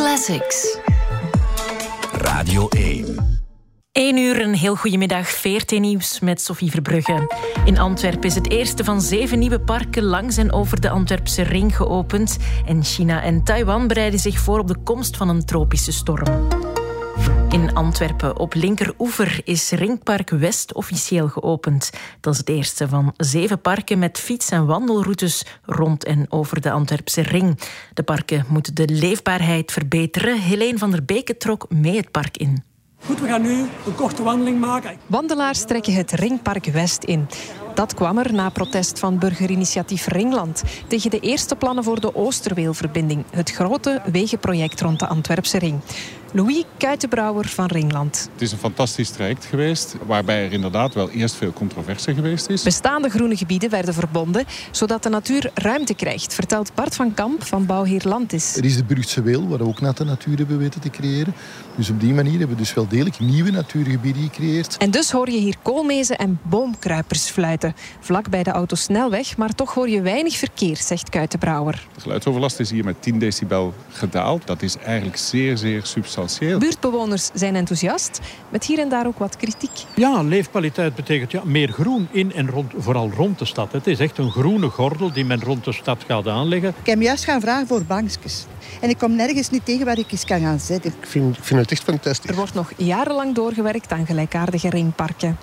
Classics. Radio 1. 1 uur, een heel goedemiddag. VRT Nieuws met Sophie Verbrugge. In Antwerpen is het eerste van 7 nieuwe parken langs en over de Antwerpse ring geopend. En China en Taiwan bereiden zich voor op de komst van een tropische storm. In Antwerpen op linkeroever is Ringpark West officieel geopend. Dat is het eerste van 7 parken met fiets- en wandelroutes rond en over de Antwerpse ring. De parken moeten de leefbaarheid verbeteren. Helene van der Beke trok mee het park in. Goed, we gaan nu een korte wandeling maken. Wandelaars trekken het Ringpark West in. Dat kwam er na protest van burgerinitiatief Ringland tegen de eerste plannen voor de Oosterweelverbinding, het grote wegenproject rond de Antwerpse ring. Louis Kuitenbrouwer van Ringland. Het is een fantastisch traject geweest, waarbij er inderdaad wel eerst veel controverse geweest is. Bestaande groene gebieden werden verbonden, zodat de natuur ruimte krijgt, vertelt Bart van Kamp van Bouwheer Landis. Er is de Brugse Weel, waar we ook net de natuur hebben weten te creëren. Dus op die manier hebben we dus wel degelijk nieuwe natuurgebieden gecreëerd. En dus hoor je hier koolmezen en boomkruipers fluiten. Vlak bij de autosnelweg, maar toch hoor je weinig verkeer, zegt Kuitenbrouwer. De geluidsoverlast is hier met 10 decibel gedaald. Dat is eigenlijk zeer, zeer substantieel. Buurtbewoners zijn enthousiast, met hier en daar ook wat kritiek. Ja, leefkwaliteit betekent meer groen in en rond, vooral rond de stad. Het is echt een groene gordel die men rond de stad gaat aanleggen. Ik heb me juist gaan vragen voor bankjes. En ik kom nergens niet tegen waar ik eens kan gaan zitten. Ik vind het echt fantastisch. Er wordt nog jarenlang doorgewerkt aan gelijkaardige ringparken.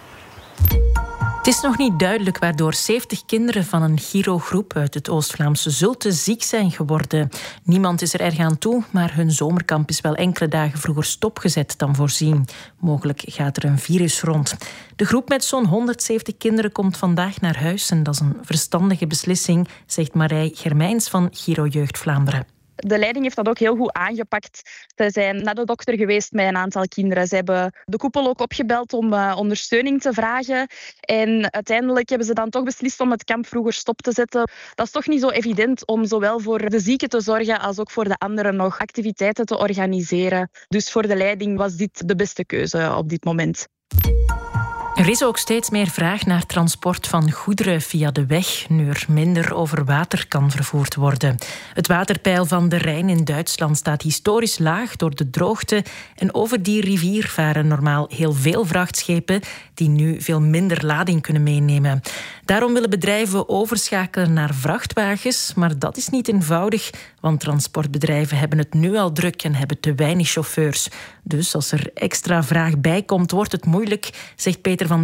Het is nog niet duidelijk waardoor 70 kinderen van een Giro-groep uit het Oost-Vlaamse Zulte ziek zijn geworden. Niemand is er erg aan toe, maar hun zomerkamp is wel enkele dagen vroeger stopgezet dan voorzien. Mogelijk gaat er een virus rond. De groep met zo'n 170 kinderen komt vandaag naar huis en dat is een verstandige beslissing, zegt Marij Germijns van Giro Jeugd Vlaanderen. De leiding heeft dat ook heel goed aangepakt. Ze zijn naar de dokter geweest met een aantal kinderen. Ze hebben de koepel ook opgebeld om ondersteuning te vragen. En uiteindelijk hebben ze dan toch beslist om het kamp vroeger stop te zetten. Dat is toch niet zo evident om zowel voor de zieken te zorgen als ook voor de anderen nog activiteiten te organiseren. Dus voor de leiding was dit de beste keuze op dit moment. Er is ook steeds meer vraag naar transport van goederen via de weg, nu er minder over water kan vervoerd worden. Het waterpeil van de Rijn in Duitsland staat historisch laag door de droogte en over die rivier varen normaal heel veel vrachtschepen die nu veel minder lading kunnen meenemen. Daarom willen bedrijven overschakelen naar vrachtwagens, maar dat is niet eenvoudig, want transportbedrijven hebben het nu al druk en hebben te weinig chauffeurs. Dus als er extra vraag bij komt, wordt het moeilijk, zegt Peter van